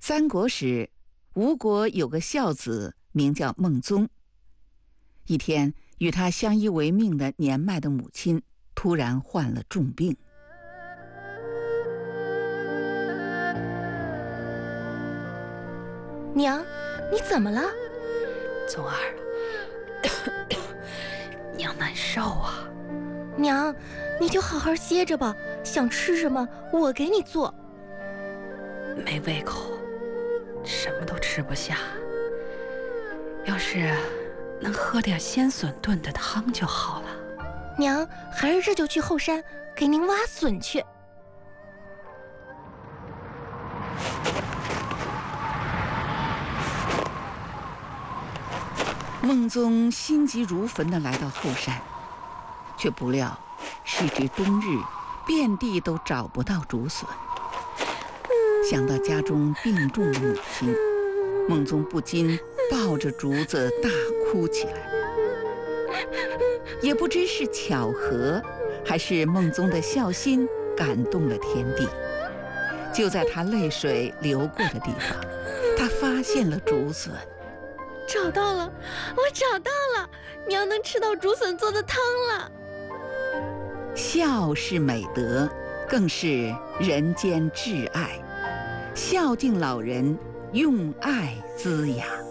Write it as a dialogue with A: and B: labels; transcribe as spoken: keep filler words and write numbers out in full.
A: 三国时，吴国有个孝子名叫孟宗。一天，与他相依为命的年迈的母亲突然患了重病。
B: 娘，你怎么了？
C: 宗儿，娘难受啊。
B: 娘，你就好好歇着吧，想吃什么我给你做。
C: 没胃口，什么都吃不下。要是能喝点鲜笋炖的汤就好了。
B: 娘，还是这就去后山给您挖笋去。
A: 孟宗心急如焚地来到后山，却不料时值冬日，遍地都找不到竹笋。想到家中病重的母亲，孟宗不禁抱着竹子大哭起来。也不知是巧合，还是孟宗的孝心感动了天地。就在他泪水流过的地方，他发现了竹笋。
B: 找到了，我找到了，娘能吃到竹笋做的汤了。
A: 孝是美德，更是人间至爱。孝敬老人，用爱滋养。